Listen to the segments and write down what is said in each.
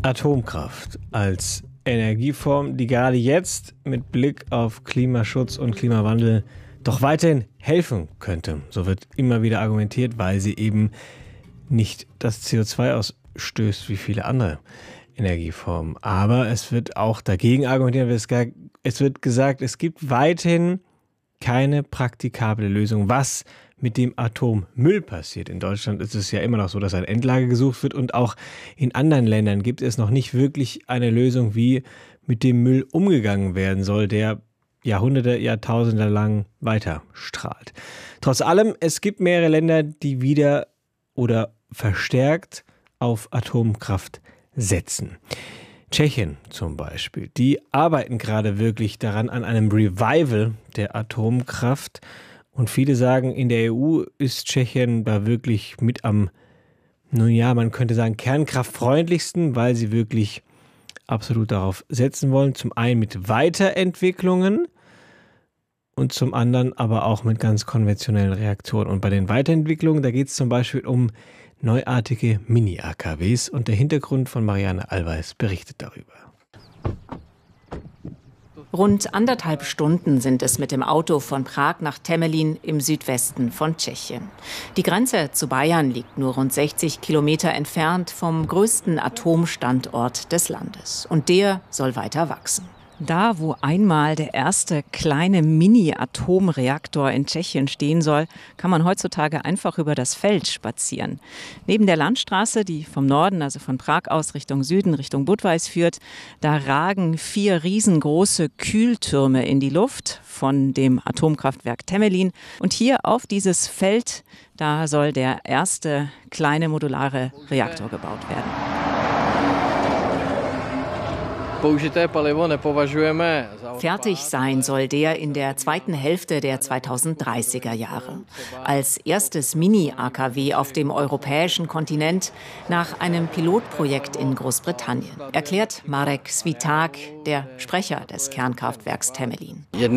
Atomkraft als Energieform, die gerade jetzt mit Blick auf Klimaschutz und Klimawandel doch weiterhin helfen könnte. So wird immer wieder argumentiert, weil sie eben nicht das CO2 ausstößt wie viele andere Energieformen. Aber es wird auch dagegen argumentiert, es wird gesagt, es gibt weiterhin keine praktikable Lösung, was mit dem Atommüll passiert. In Deutschland ist es ja immer noch so, dass eine Endlager gesucht wird und auch in anderen Ländern gibt es noch nicht wirklich eine Lösung, wie mit dem Müll umgegangen werden soll, der Jahrhunderte, Jahrtausende lang weiter strahlt. Trotz allem, es gibt mehrere Länder, die wieder oder verstärkt auf Atomkraft setzen. Tschechien zum Beispiel, die arbeiten gerade wirklich daran an einem Revival der Atomkraft. Und viele sagen, in der EU ist Tschechien da wirklich mit am, man könnte sagen, kernkraftfreundlichsten, weil sie wirklich absolut darauf setzen wollen. Zum einen mit Weiterentwicklungen und zum anderen aber auch mit ganz konventionellen Reaktoren. Und bei den Weiterentwicklungen, da geht es zum Beispiel um neuartige Mini-AKWs. Und der Hintergrund von Marianne Allweis berichtet darüber. Rund 1,5 Stunden sind es mit dem Auto von Prag nach Temelín im Südwesten von Tschechien. Die Grenze zu Bayern liegt nur rund 60 Kilometer entfernt vom größten Atomstandort des Landes. Und der soll weiter wachsen. Da, wo einmal der erste kleine Mini-Atomreaktor in Tschechien stehen soll, kann man heutzutage einfach über das Feld spazieren. Neben der Landstraße, die vom Norden, also von Prag aus Richtung Süden, Richtung Budweis führt, da ragen 4 riesengroße Kühltürme in die Luft von dem Atomkraftwerk Temelín. Und hier auf dieses Feld, da soll der erste kleine modulare Reaktor gebaut werden. Fertig sein soll der in der zweiten Hälfte der 2030er Jahre. Als erstes Mini-AKW auf dem europäischen Kontinent nach einem Pilotprojekt in Großbritannien, erklärt Marek Sviták, der Sprecher des Kernkraftwerks Temelín.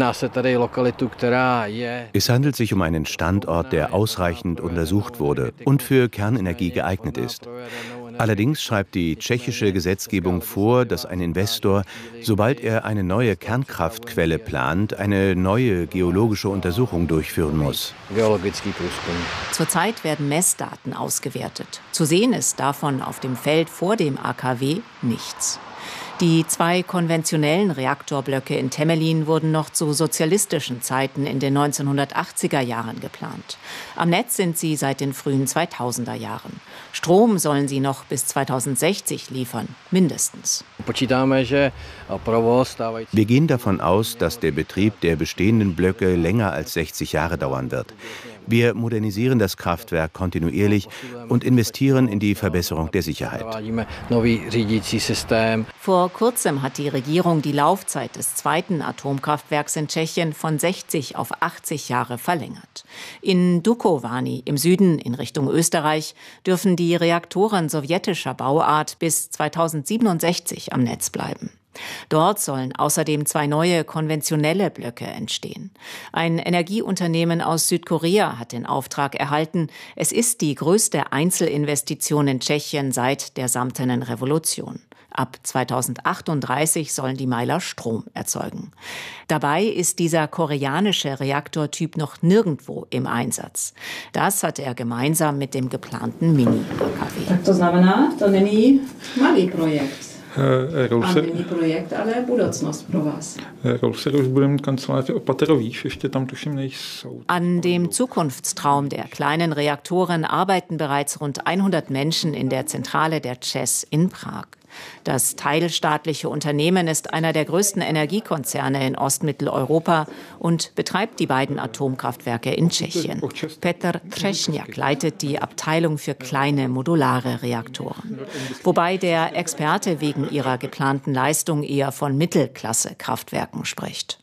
Es handelt sich um einen Standort, der ausreichend untersucht wurde und für Kernenergie geeignet ist. Allerdings schreibt die tschechische Gesetzgebung vor, dass ein Investor, sobald er eine neue Kernkraftquelle plant, eine neue geologische Untersuchung durchführen muss. Zurzeit werden Messdaten ausgewertet. Zu sehen ist davon auf dem Feld vor dem AKW nichts. Die 2 konventionellen Reaktorblöcke in Temelín wurden noch zu sozialistischen Zeiten in den 1980er Jahren geplant. Am Netz sind sie seit den frühen 2000er Jahren. Strom sollen sie noch bis 2060 liefern, mindestens. Wir gehen davon aus, dass der Betrieb der bestehenden Blöcke länger als 60 Jahre dauern wird. Wir modernisieren das Kraftwerk kontinuierlich und investieren in die Verbesserung der Sicherheit. Vor kurzem hat die Regierung die Laufzeit des zweiten Atomkraftwerks in Tschechien von 60 auf 80 Jahre verlängert. In Dukovany im Süden in Richtung Österreich dürfen die Reaktoren sowjetischer Bauart bis 2067 am Netz bleiben. Dort sollen außerdem 2 neue konventionelle Blöcke entstehen. Ein Energieunternehmen aus Südkorea hat den Auftrag erhalten. Es ist die größte Einzelinvestition in Tschechien seit der Samtenen Revolution. Ab 2038 sollen die Meiler Strom erzeugen. Dabei ist dieser koreanische Reaktortyp noch nirgendwo im Einsatz. Das hat er gemeinsam mit dem geplanten Mini-AKW. Tak to znamená, to není malý projekt. Není projekt, ale budoucnost pro vás. An dem Zukunftstraum der kleinen Reaktoren arbeiten bereits rund 100 Menschen in der Zentrale der ČEZ in Prag. Das teilstaatliche Unternehmen ist einer der größten Energiekonzerne in Ostmitteleuropa und betreibt die beiden Atomkraftwerke in Tschechien. Petr Třešňák leitet die Abteilung für kleine modulare Reaktoren. Wobei der Experte wegen ihrer geplanten Leistung eher von Mittelklasse-Kraftwerken spricht.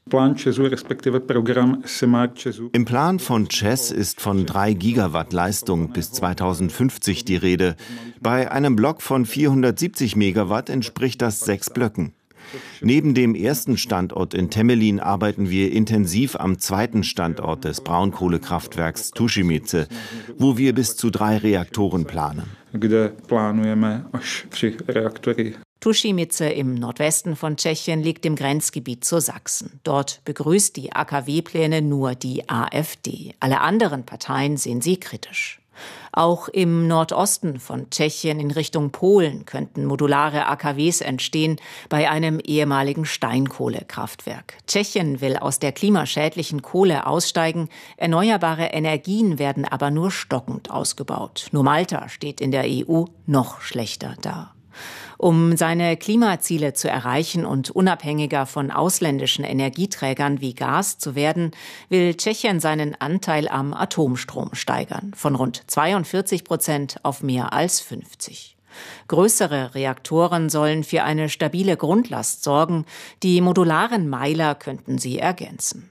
Im Plan von ČEZ ist von 3 Gigawatt Leistung bis 2050 die Rede. Bei einem Block von 470 Megawatt entspricht das 6 Blöcken. Neben dem ersten Standort in Temelín arbeiten wir intensiv am zweiten Standort des Braunkohlekraftwerks Tušimice, wo wir bis zu 3 Reaktoren planen. Tuschimice im Nordwesten von Tschechien liegt im Grenzgebiet zu Sachsen. Dort begrüßt die AKW-Pläne nur die AfD. Alle anderen Parteien sehen sie kritisch. Auch im Nordosten von Tschechien in Richtung Polen könnten modulare AKWs entstehen bei einem ehemaligen Steinkohlekraftwerk. Tschechien will aus der klimaschädlichen Kohle aussteigen. Erneuerbare Energien werden aber nur stockend ausgebaut. Nur Malta steht in der EU noch schlechter da. Um seine Klimaziele zu erreichen und unabhängiger von ausländischen Energieträgern wie Gas zu werden, will Tschechien seinen Anteil am Atomstrom steigern, von rund 42% auf mehr als 50%. Größere Reaktoren sollen für eine stabile Grundlast sorgen, die modularen Meiler könnten sie ergänzen.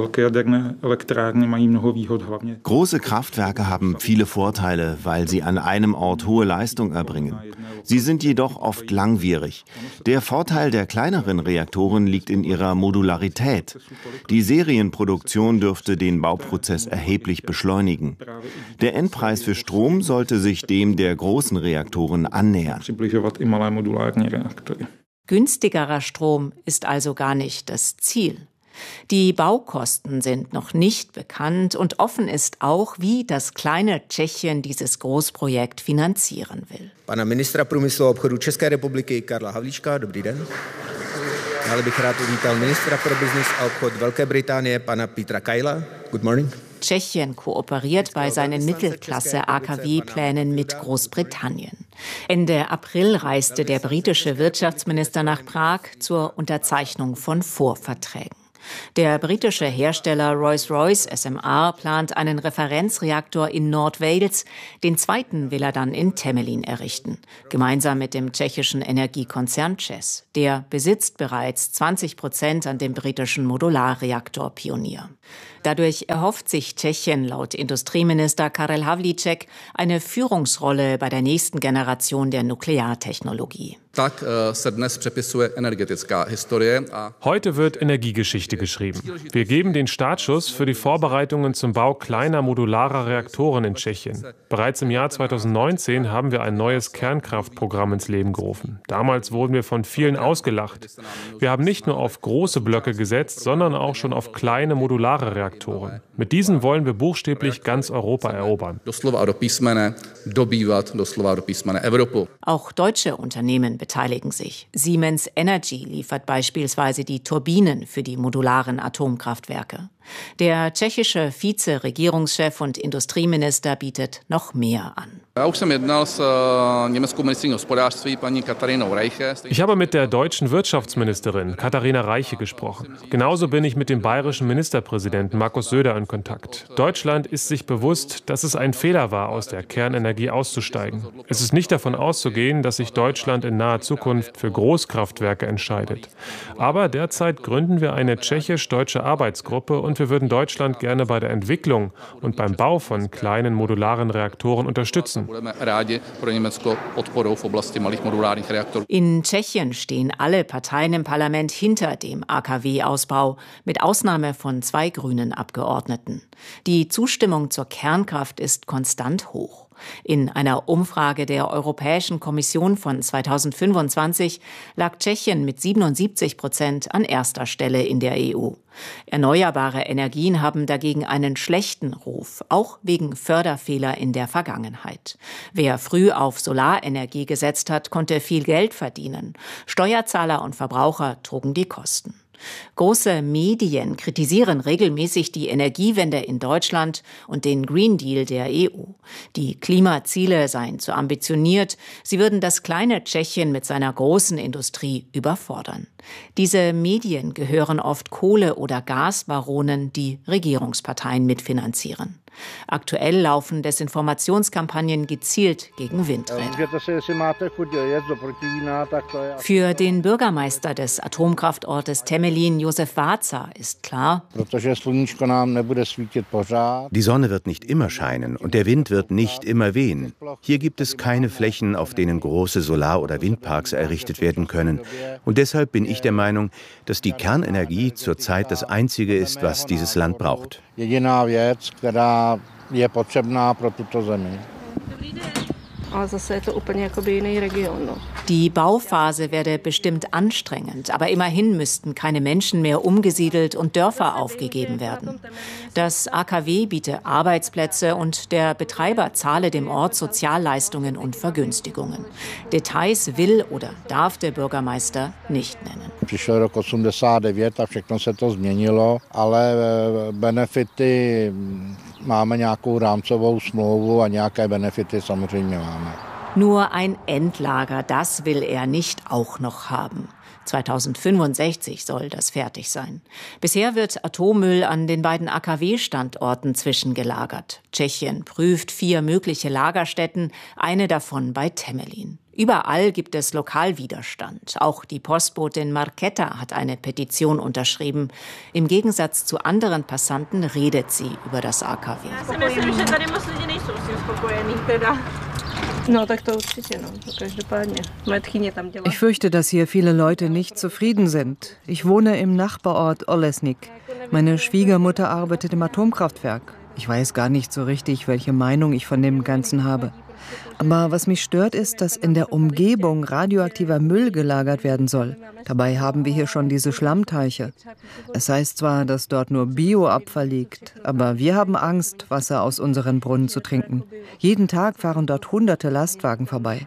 Große Kraftwerke haben viele Vorteile, weil sie an einem Ort hohe Leistung erbringen. Sie sind jedoch oft langwierig. Der Vorteil der kleineren Reaktoren liegt in ihrer Modularität. Die Serienproduktion dürfte den Bauprozess erheblich beschleunigen. Der Endpreis für Strom sollte sich dem der großen Reaktoren annähern. Günstigerer Strom ist also gar nicht das Ziel. Die Baukosten sind noch nicht bekannt und offen ist auch, wie das kleine Tschechien dieses Großprojekt finanzieren will. Pana ministra průmyslu a obchodu České republiky Karla Havlíčka, dobrý den. Dále bych rád uvítal ministra pro biznis a obchod Velké Británie, pana Petra Kajla. Good morning. Tschechien kooperiert bei seinen Mittelklasse-AKW-Plänen mit Großbritannien. Ende April reiste der britische Wirtschaftsminister nach Prag zur Unterzeichnung von Vorverträgen. Der britische Hersteller Rolls-Royce SMR plant einen Referenzreaktor in Nordwales. Den zweiten will er dann in Temelin errichten, gemeinsam mit dem tschechischen Energiekonzern ČEZ. Der besitzt bereits 20% an dem britischen Modularreaktor Pionier. Dadurch erhofft sich Tschechien laut Industrieminister Karel Havlíček eine Führungsrolle bei der nächsten Generation der Nukleartechnologie. Heute wird Energiegeschichte geschrieben. Wir geben den Startschuss für die Vorbereitungen zum Bau kleiner modularer Reaktoren in Tschechien. Bereits im Jahr 2019 haben wir ein neues Kernkraftprogramm ins Leben gerufen. Damals wurden wir von vielen ausgelacht. Wir haben nicht nur auf große Blöcke gesetzt, sondern auch schon auf kleine modulare Reaktoren. Mit diesen wollen wir buchstäblich ganz Europa erobern. Auch deutsche Unternehmen beteiligen sich. Siemens Energy liefert beispielsweise die Turbinen für die modularen Atomkraftwerke. Der tschechische Vize-Regierungschef und Industrieminister bietet noch mehr an. Ich habe mit der deutschen Wirtschaftsministerin Katharina Reiche gesprochen. Genauso bin ich mit dem bayerischen Ministerpräsidenten Markus Söder in Kontakt. Deutschland ist sich bewusst, dass es ein Fehler war, aus der Kernenergie auszusteigen. Es ist nicht davon auszugehen, dass sich Deutschland in naher Zukunft für Großkraftwerke entscheidet. Aber derzeit gründen wir eine tschechisch-deutsche Arbeitsgruppe und wir würden Deutschland gerne bei der Entwicklung und beim Bau von kleinen modularen Reaktoren unterstützen. In Tschechien stehen alle Parteien im Parlament hinter dem AKW-Ausbau, mit Ausnahme von 2 grünen Abgeordneten. Die Zustimmung zur Kernkraft ist konstant hoch. In einer Umfrage der Europäischen Kommission von 2025 lag Tschechien mit 77% an erster Stelle in der EU. Erneuerbare Energien haben dagegen einen schlechten Ruf, auch wegen Förderfehler in der Vergangenheit. Wer früh auf Solarenergie gesetzt hat, konnte viel Geld verdienen. Steuerzahler und Verbraucher trugen die Kosten. Große Medien kritisieren regelmäßig die Energiewende in Deutschland und den Green Deal der EU. Die Klimaziele seien zu ambitioniert, sie würden das kleine Tschechien mit seiner großen Industrie überfordern. Diese Medien gehören oft Kohle- oder Gasbaronen, die Regierungsparteien mitfinanzieren. Aktuell laufen Desinformationskampagnen gezielt gegen Windräder. Für den Bürgermeister des Atomkraftortes Temelin, Josef Váca, ist klar: Die Sonne wird nicht immer scheinen und der Wind wird nicht immer wehen. Hier gibt es keine Flächen, auf denen große Solar- oder Windparks errichtet werden können. Und deshalb bin ich der Meinung, dass die Kernenergie zurzeit das Einzige ist, was dieses Land braucht. Die Bauphase werde bestimmt anstrengend, aber immerhin müssten keine Menschen mehr umgesiedelt und Dörfer aufgegeben werden. Das AKW biete Arbeitsplätze und der Betreiber zahle dem Ort Sozialleistungen und Vergünstigungen. Details will oder darf der Bürgermeister nicht nennen. Přišel rok 89 a všechno se to změnilo, ale benefity máme nějakou rámcovou smlouvu a nějaké benefity samozřejmě máme. Nur ein Endlager, das will er nicht auch noch haben. 2065 soll das fertig sein. Bisher wird Atommüll an den beiden AKW-Standorten zwischengelagert. Tschechien prüft 4 mögliche Lagerstätten, eine davon bei Temelín. Überall gibt es Lokalwiderstand. Auch die Postbotin Markéta hat eine Petition unterschrieben. Im Gegensatz zu anderen Passanten redet sie über das AKW. Ich fürchte, dass hier viele Leute nicht zufrieden sind. Ich wohne im Nachbarort Olesnik. Meine Schwiegermutter arbeitet im Atomkraftwerk. Ich weiß gar nicht so richtig, welche Meinung ich von dem Ganzen habe. Aber was mich stört, ist, dass in der Umgebung radioaktiver Müll gelagert werden soll. Dabei haben wir hier schon diese Schlammteiche. Es heißt zwar, dass dort nur Bioabfall liegt, aber wir haben Angst, Wasser aus unseren Brunnen zu trinken. Jeden Tag fahren dort hunderte Lastwagen vorbei.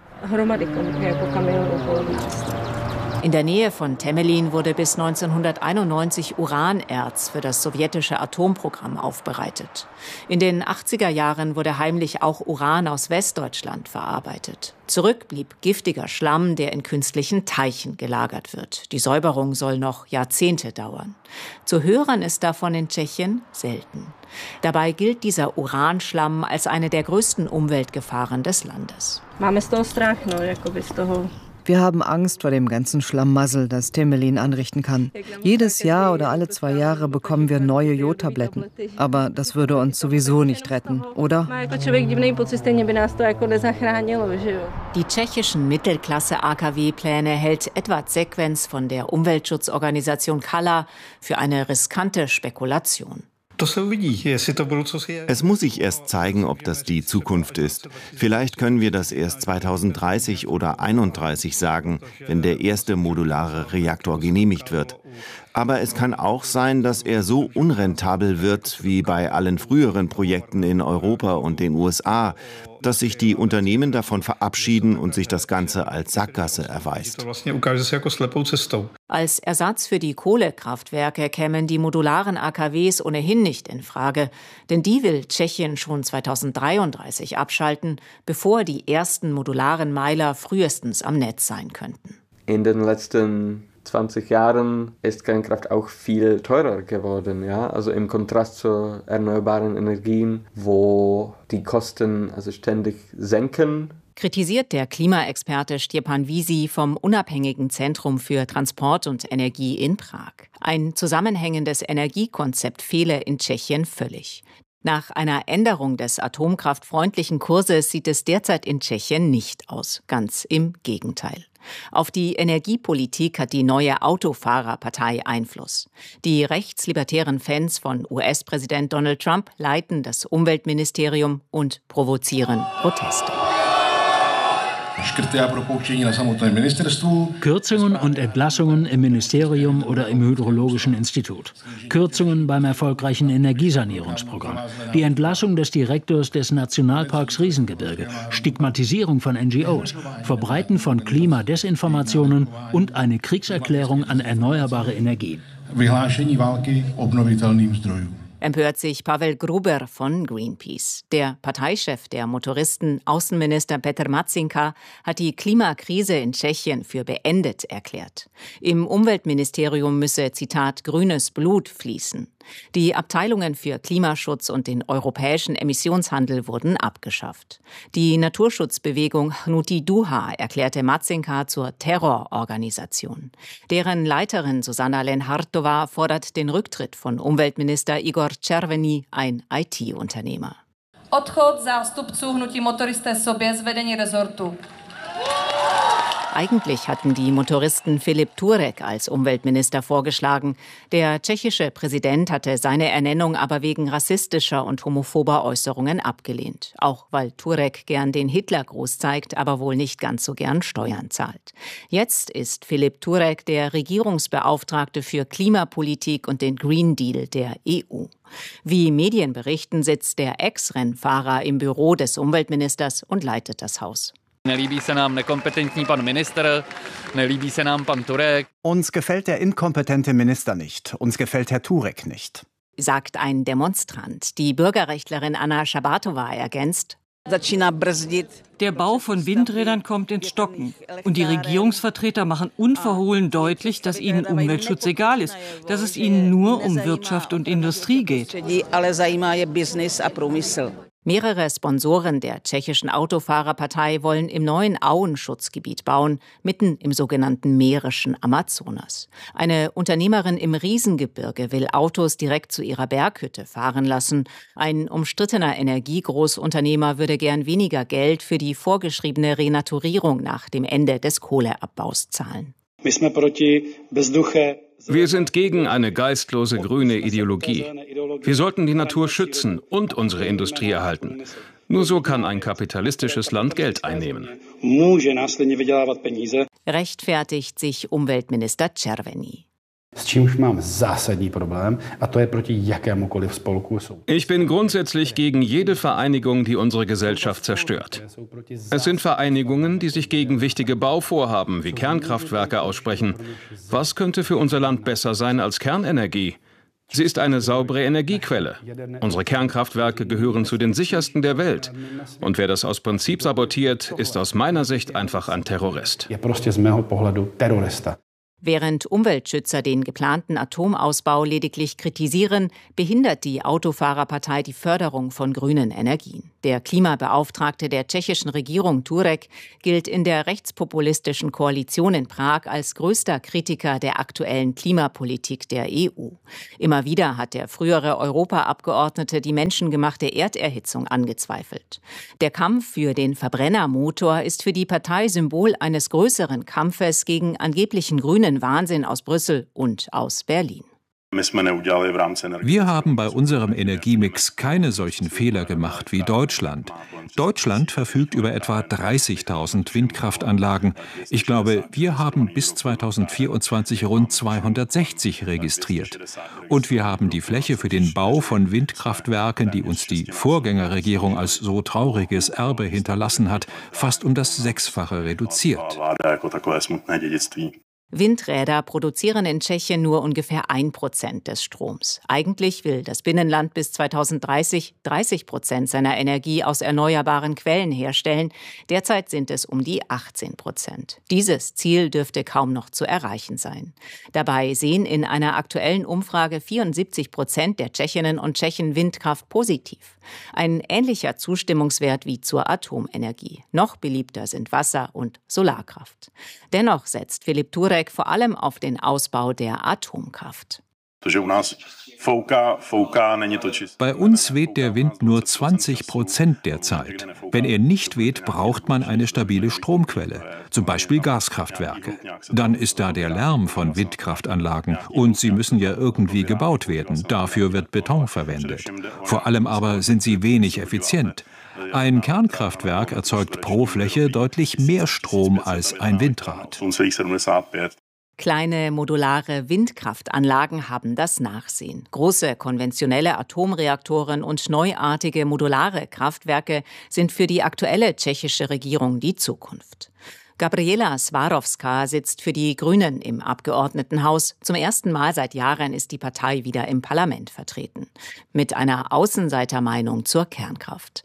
In der Nähe von Temelín wurde bis 1991 Uranerz für das sowjetische Atomprogramm aufbereitet. In den 80er Jahren wurde heimlich auch Uran aus Westdeutschland verarbeitet. Zurück blieb giftiger Schlamm, der in künstlichen Teichen gelagert wird. Die Säuberung soll noch Jahrzehnte dauern. Zu hören ist davon in Tschechien selten. Dabei gilt dieser Uranschlamm als eine der größten Umweltgefahren des Landes. Wir haben Angst vor dem ganzen Schlammmassel, das Temelín anrichten kann. Jedes Jahr oder alle 2 Jahre bekommen wir neue Jodtabletten. Aber das würde uns sowieso nicht retten, oder? Die tschechischen Mittelklasse-AKW-Pläne hält Edvard Sequenz von der Umweltschutzorganisation Kala für eine riskante Spekulation. Es muss sich erst zeigen, ob das die Zukunft ist. Vielleicht können wir das erst 2030 oder 2031 sagen, wenn der erste modulare Reaktor genehmigt wird. Aber es kann auch sein, dass er so unrentabel wird wie bei allen früheren Projekten in Europa und den USA, dass sich die Unternehmen davon verabschieden und sich das Ganze als Sackgasse erweist. Als Ersatz für die Kohlekraftwerke kämen die modularen AKWs ohnehin nicht in Frage, denn die will Tschechien schon 2033 abschalten, bevor die ersten modularen Meiler frühestens am Netz sein könnten. In den letzten 20 Jahren ist Kernkraft auch viel teurer geworden, ja? Also im Kontrast zu erneuerbaren Energien, wo die Kosten also ständig senken. Kritisiert der Klimaexperte Stjepan Wiesi vom Unabhängigen Zentrum für Transport und Energie in Prag. Ein zusammenhängendes Energiekonzept fehle in Tschechien völlig. Nach einer Änderung des atomkraftfreundlichen Kurses sieht es derzeit in Tschechien nicht aus. Ganz im Gegenteil. Auf die Energiepolitik hat die neue Autofahrerpartei Einfluss. Die rechtslibertären Fans von US-Präsident Donald Trump leiten das Umweltministerium und provozieren Proteste. Kürzungen und Entlassungen im Ministerium oder im Hydrologischen Institut. Kürzungen beim erfolgreichen Energiesanierungsprogramm. Die Entlassung des Direktors des Nationalparks Riesengebirge. Stigmatisierung von NGOs. Verbreiten von Klimadesinformationen und eine Kriegserklärung an erneuerbare Energien. Empört sich Pavel Gruber von Greenpeace. Der Parteichef der Motoristen, Außenminister Petr Matzinka, hat die Klimakrise in Tschechien für beendet erklärt. Im Umweltministerium müsse, Zitat, grünes Blut fließen. Die Abteilungen für Klimaschutz und den europäischen Emissionshandel wurden abgeschafft. Die Naturschutzbewegung Hnuti Duha erklärte Matzinka zur Terrororganisation. Deren Leiterin Susanna Lenhartová fordert den Rücktritt von Umweltminister Igor Červený, ein IT-Unternehmer. Odchod zástupců Hnutí motoristé sobě z vedení rezortu. Eigentlich hatten die Motoristen Filip Turek als Umweltminister vorgeschlagen. Der tschechische Präsident hatte seine Ernennung aber wegen rassistischer und homophober Äußerungen abgelehnt. Auch weil Turek gern den Hitlergruß zeigt, aber wohl nicht ganz so gern Steuern zahlt. Jetzt ist Filip Turek der Regierungsbeauftragte für Klimapolitik und den Green Deal der EU. Wie Medien berichten, sitzt der Ex-Rennfahrer im Büro des Umweltministers und leitet das Haus. Uns gefällt der inkompetente Minister nicht. Uns gefällt Herr Turek nicht, sagt ein Demonstrant. Die Bürgerrechtlerin Anna Schabatova ergänzt: Der Bau von Windrädern kommt ins Stocken. Und die Regierungsvertreter machen unverhohlen deutlich, dass ihnen Umweltschutz egal ist, dass es ihnen nur um Wirtschaft und Industrie geht. Mehrere Sponsoren der tschechischen Autofahrerpartei wollen im neuen Auenschutzgebiet bauen, mitten im sogenannten mährischen Amazonas. Eine Unternehmerin im Riesengebirge will Autos direkt zu ihrer Berghütte fahren lassen. Ein umstrittener Energiegroßunternehmer würde gern weniger Geld für die vorgeschriebene Renaturierung nach dem Ende des Kohleabbaus zahlen. Wir sind gegen eine geistlose grüne Ideologie. Wir sollten die Natur schützen und unsere Industrie erhalten. Nur so kann ein kapitalistisches Land Geld einnehmen. Rechtfertigt sich Umweltminister Červený. Ich bin grundsätzlich gegen jede Vereinigung, die unsere Gesellschaft zerstört. Es sind Vereinigungen, die sich gegen wichtige Bauvorhaben wie Kernkraftwerke aussprechen. Was könnte für unser Land besser sein als Kernenergie? Sie ist eine saubere Energiequelle. Unsere Kernkraftwerke gehören zu den sichersten der Welt. Und wer das aus Prinzip sabotiert, ist aus meiner Sicht einfach ein Terrorist. Während Umweltschützer den geplanten Atomausbau lediglich kritisieren, behindert die Autofahrerpartei die Förderung von grünen Energien. Der Klimabeauftragte der tschechischen Regierung Turek gilt in der rechtspopulistischen Koalition in Prag als größter Kritiker der aktuellen Klimapolitik der EU. Immer wieder hat der frühere Europaabgeordnete die menschengemachte Erderhitzung angezweifelt. Der Kampf für den Verbrennermotor ist für die Partei Symbol eines größeren Kampfes gegen angeblichen grünen Wahnsinn aus Brüssel und aus Berlin. Wir haben bei unserem Energiemix keine solchen Fehler gemacht wie Deutschland. Deutschland verfügt über etwa 30.000 Windkraftanlagen. Ich glaube, wir haben bis 2024 rund 260 registriert. Und wir haben die Fläche für den Bau von Windkraftwerken, die uns die Vorgängerregierung als so trauriges Erbe hinterlassen hat, fast um das Sechsfache reduziert. Windräder produzieren in Tschechien nur ungefähr 1% des Stroms. Eigentlich will das Binnenland bis 2030 30% seiner Energie aus erneuerbaren Quellen herstellen. Derzeit sind es um die 18%. Dieses Ziel dürfte kaum noch zu erreichen sein. Dabei sehen in einer aktuellen Umfrage 74% der Tschechinnen und Tschechen Windkraft positiv. Ein ähnlicher Zustimmungswert wie zur Atomenergie. Noch beliebter sind Wasser- und Solarkraft. Dennoch setzt Filip Turek vor allem auf den Ausbau der Atomkraft. Bei uns weht der Wind nur 20% der Zeit. Wenn er nicht weht, braucht man eine stabile Stromquelle, zum Beispiel Gaskraftwerke. Dann ist da der Lärm von Windkraftanlagen und sie müssen ja irgendwie gebaut werden. Dafür wird Beton verwendet. Vor allem aber sind sie wenig effizient. Ein Kernkraftwerk erzeugt pro Fläche deutlich mehr Strom als ein Windrad. Kleine modulare Windkraftanlagen haben das Nachsehen. Große konventionelle Atomreaktoren und neuartige modulare Kraftwerke sind für die aktuelle tschechische Regierung die Zukunft. Gabriela Swarowska sitzt für die Grünen im Abgeordnetenhaus. Zum ersten Mal seit Jahren ist die Partei wieder im Parlament vertreten. Mit einer Außenseitermeinung zur Kernkraft.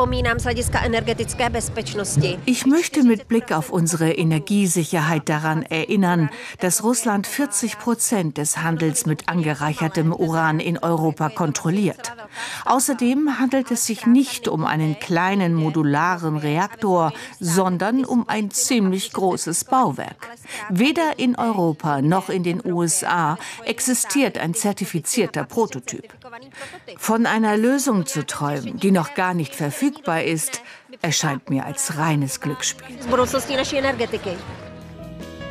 Ich möchte mit Blick auf unsere Energiesicherheit daran erinnern, dass Russland 40% des Handels mit angereichertem Uran in Europa kontrolliert. Außerdem handelt es sich nicht um einen kleinen modularen Reaktor, sondern um ein ziemlich großes Bauwerk. Weder in Europa noch in den USA existiert ein zertifizierter Prototyp. Von einer Lösung zu träumen, die noch gar nicht verfügbar ist, erscheint mir als reines Glücksspiel.